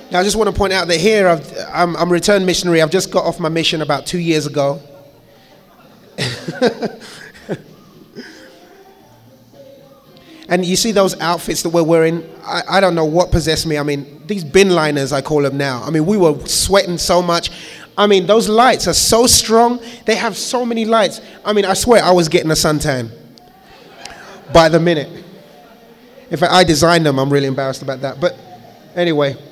Now, I just want to point out that here I'm a returned missionary. I've just got off my mission about 2 years ago. And you see those outfits that we're wearing, I don't know what possessed me. I mean, these bin liners, I call them now. I mean, we were sweating so much. I mean, those lights are so strong. They have so many lights. I mean, I swear I was getting a suntan by the minute. In fact, I designed them. I'm really embarrassed about that. But anyway.